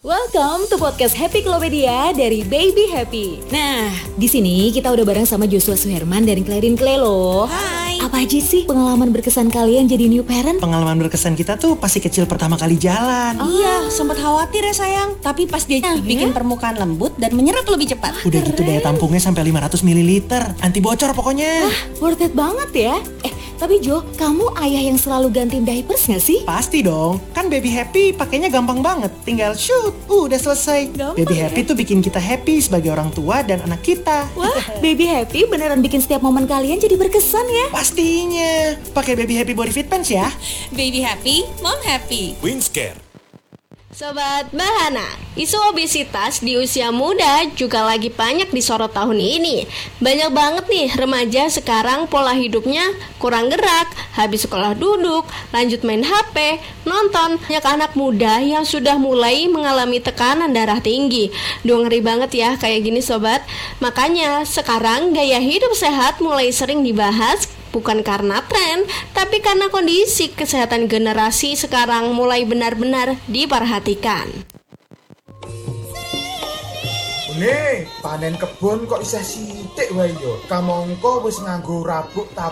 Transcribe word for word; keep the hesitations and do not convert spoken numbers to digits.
Welcome to podcast Happy Klopedia dari Baby Happy. Nah, di sini kita udah bareng sama Joshua Suherman dari Clarin Clay loh. Hai. Apa aja sih pengalaman berkesan kalian jadi new parent? Pengalaman berkesan kita tuh pasti kecil pertama kali jalan. Oh. Iya, sempat khawatir ya sayang. Tapi pas dia Nah, bikin ya? permukaan lembut dan menyerap lebih cepat. Udah gitu daya tampungnya sampai lima ratus mililiter. Anti bocor pokoknya. Wah, worth it banget ya. Eh, tapi Jo, kamu ayah yang selalu ganti diapers gak sih? Pasti dong. Kan Baby Happy pakainya gampang banget. Tinggal shoot. Uh, udah selesai. Gampang Baby ya? Happy tuh bikin kita happy sebagai orang tua dan anak kita. Wah, Baby Happy beneran bikin setiap momen kalian jadi berkesan ya. Pastinya. Pakai Baby Happy Body Fit Pants ya. Baby happy, mom happy. Wingscare. Sobat Bahana, isu obesitas di usia muda juga lagi banyak disorot tahun ini. Banyak banget nih remaja sekarang pola hidupnya kurang gerak, habis sekolah duduk, lanjut main H P, nonton. Banyak anak muda yang sudah mulai mengalami tekanan darah tinggi. Duh, ngeri banget ya kayak gini sobat. Makanya sekarang gaya hidup sehat mulai sering dibahas. Bukan karena tren, tapi karena kondisi kesehatan generasi sekarang mulai benar-benar diperhatikan. Nih, panen kebun kok isih sithik wae yo. Kamangka wis nganggo rabuk tapi